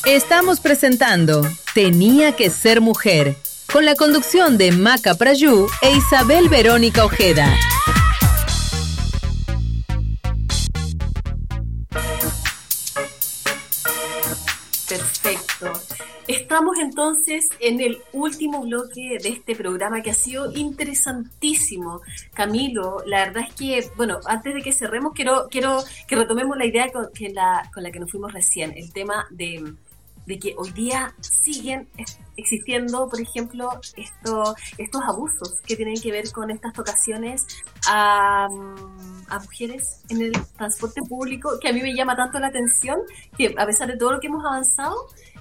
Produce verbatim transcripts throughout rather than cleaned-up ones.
Estamos presentando Tenía que ser mujer, con la conducción de Maca Prayú e Isabel Verónica Ojeda. Perfecto. Estamos entonces en el último bloque de este programa que ha sido interesantísimo. Camilo, la verdad es que, bueno, antes de que cerremos, quiero quiero que retomemos la idea con, que la, con la que nos fuimos recién, el tema de, de que hoy día siguen existiendo, por ejemplo, esto, estos abusos que tienen que ver con estas tocaciones a, a mujeres en el transporte público, que a mí me llama tanto la atención, que a pesar de todo lo que hemos avanzado,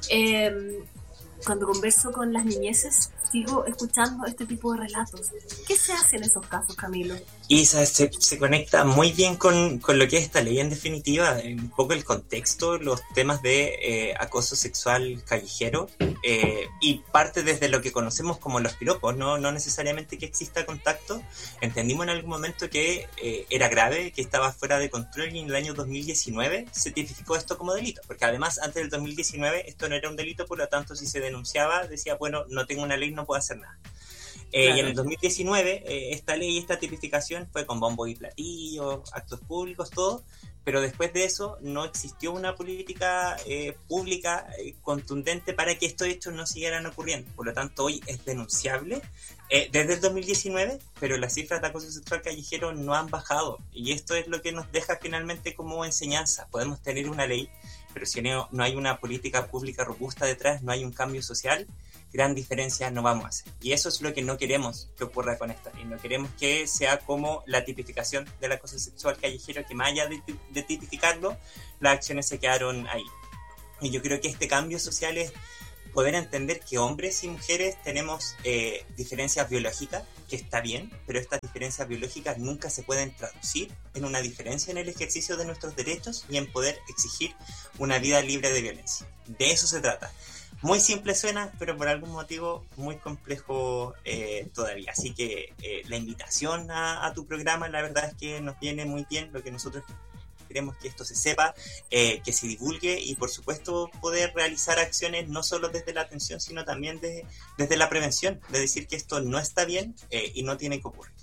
eh, cuando converso con las niñeces, sigo escuchando este tipo de relatos. ¿Qué se hace en esos casos, Camilo? Y se, se conecta muy bien con, con lo que es esta ley en definitiva, un poco el contexto, los temas de eh, acoso sexual callejero, eh, y parte desde lo que conocemos como los piropos, no, no necesariamente que exista contacto. Entendimos en algún momento que eh, era grave, que estaba fuera de control, y en el año dos mil diecinueve se tipificó esto como delito, porque además antes del dos mil diecinueve esto no era un delito, por lo tanto si se denunciaba decía, bueno, no tengo una ley, no puedo hacer nada. Eh, claro. Y en el dos mil diecinueve eh, esta ley, esta tipificación fue con bombo y platillo, actos públicos, todo, pero después de eso no existió una política eh, pública eh, contundente para que estos hechos no siguieran ocurriendo. Por lo tanto, hoy es denunciable eh, desde el dos mil diecinueve, pero las cifras de acoso sexual callejero no han bajado, y esto es lo que nos deja finalmente como enseñanza. Podemos tener una ley, pero si no, no hay una política pública robusta detrás, no hay un cambio social, gran diferencia no vamos a hacer. Y eso es lo que no queremos que ocurra con esta ley. No queremos que sea como la tipificación del acoso sexual callejero, que más allá de, de tipificarlo, las acciones se quedaron ahí. Y yo creo que este cambio social es poder entender que hombres y mujeres tenemos eh, diferencias biológicas, que está bien, pero estas diferencias biológicas nunca se pueden traducir en una diferencia en el ejercicio de nuestros derechos y en poder exigir una vida libre de violencia. De eso se trata. Muy simple suena, pero por algún motivo muy complejo eh, todavía. Así que eh, la invitación a, a tu programa, la verdad es que nos viene muy bien. Lo que nosotros queremos que esto se sepa, eh, que se divulgue, y por supuesto poder realizar acciones no solo desde la atención, sino también de, desde la prevención, de decir que esto no está bien eh, y no tiene que ocurrir.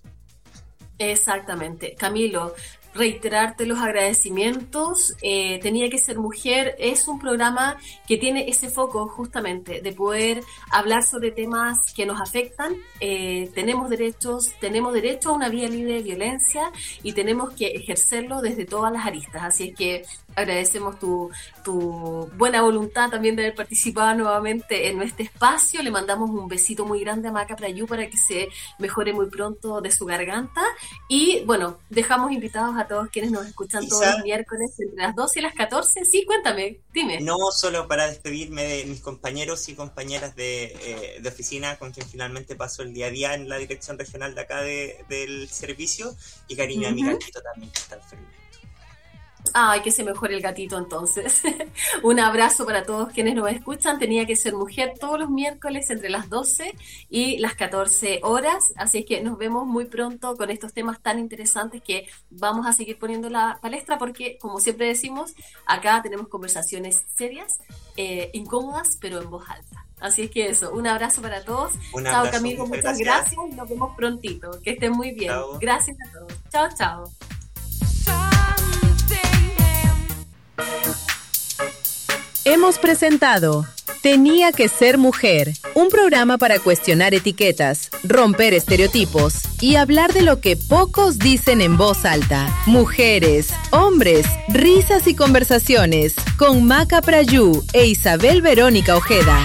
Exactamente. Camilo, reiterarte los agradecimientos. eh, Tenía que ser mujer es un programa que tiene ese foco justamente de poder hablar sobre temas que nos afectan. eh, tenemos derechos, tenemos derecho a una vida libre de violencia y tenemos que ejercerlo desde todas las aristas, así es que agradecemos tu, tu buena voluntad también de haber participado nuevamente en este espacio. Le mandamos un besito muy grande a Maca Prayú para que se mejore muy pronto de su garganta. Y bueno, dejamos invitados a todos quienes nos escuchan Isa, todos los miércoles entre las doce y las catorce. Sí, cuéntame, dime. No solo para despedirme de mis compañeros y compañeras de, eh, de oficina, con quien finalmente paso el día a día en la dirección regional de acá de, del servicio, y cariño uh-huh. a mi gatito también, que está enfermo. Ay, que se mejore el gatito entonces. Un abrazo para todos quienes nos escuchan. Tenía que ser mujer todos los miércoles entre las doce y las catorce horas. Así que nos vemos muy pronto con estos temas tan interesantes que vamos a seguir poniendo en la palestra, porque, como siempre decimos, acá tenemos conversaciones serias, eh, incómodas, pero en voz alta. Así es que eso, un abrazo para todos. Un chao, abrazo, Camilo, muchas gracias. gracias y nos vemos prontito. Que estén muy bien. Chao. Gracias a todos. Chao, chao. Hemos presentado Tenía que ser mujer, un programa para cuestionar etiquetas, romper estereotipos y hablar de lo que pocos dicen en voz alta. Mujeres, hombres, risas y conversaciones, con Maca Prayú e Isabel Verónica Ojeda.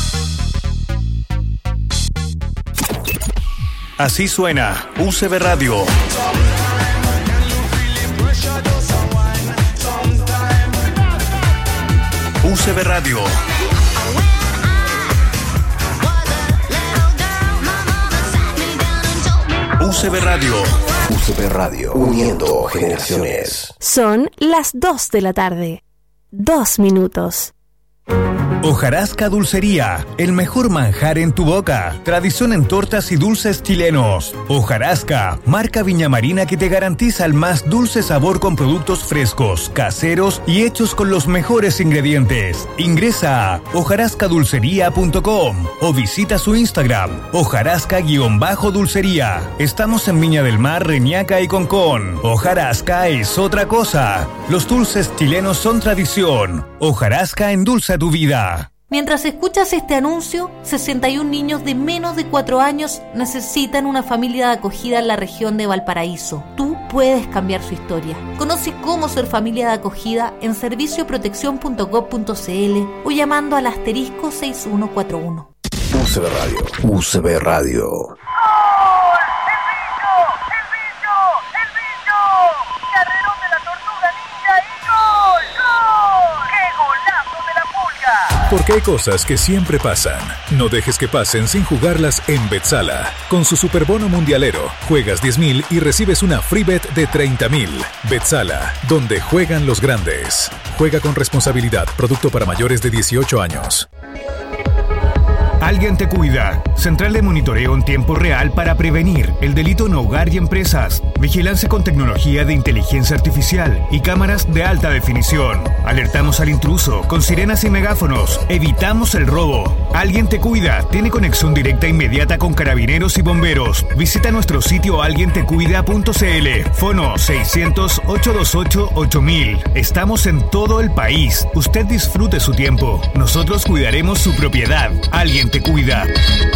Así suena U C B Radio. U C B Radio. U C B Radio. U C B Radio, uniendo generaciones. Son las dos de la tarde. Dos minutos. Hojarasca Dulcería, el mejor manjar en tu boca. Tradición en tortas y dulces chilenos. Hojarasca, marca viñamarina que te garantiza el más dulce sabor con productos frescos, caseros y hechos con los mejores ingredientes. Ingresa a hojarasca dulcería punto com o visita su Instagram, hojarasca-dulcería. Estamos en Viña del Mar, Reñaca y Concón. Hojarasca es otra cosa. Los dulces chilenos son tradición. Hojarasca endulza tu vida. Mientras escuchas este anuncio, sesenta y un niños de menos de cuatro años necesitan una familia de acogida en la región de Valparaíso. Tú puedes cambiar su historia. Conoce cómo ser familia de acogida en servicio protección punto gov punto cl o llamando al asterisco seis uno cuatro uno. U C B Radio. U C B Radio. Porque hay cosas que siempre pasan. No dejes que pasen sin jugarlas en Betsala. Con su superbono mundialero, juegas diez mil y recibes una free bet de treinta mil. Betsala, donde juegan los grandes. Juega con responsabilidad. Producto para mayores de dieciocho años. Alguien te cuida. Central de monitoreo en tiempo real para prevenir el delito en hogar y empresas. Vigilancia con tecnología de inteligencia artificial y cámaras de alta definición. Alertamos al intruso con sirenas y megáfonos. Evitamos el robo. Alguien te cuida. Tiene conexión directa e inmediata con carabineros y bomberos. Visita nuestro sitio alguien te cuida punto cl. Fono seiscientos, ochocientos veintiocho, ocho mil. Estamos en todo el país. Usted disfrute su tiempo. Nosotros cuidaremos su propiedad. Alguien te cuida.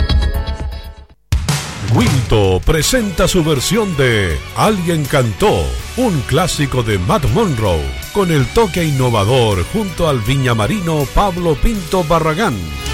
Winto presenta su versión de Alguien cantó, un clásico de Matt Monroe, con el toque innovador junto al viñamarino Pablo Pinto Barragán.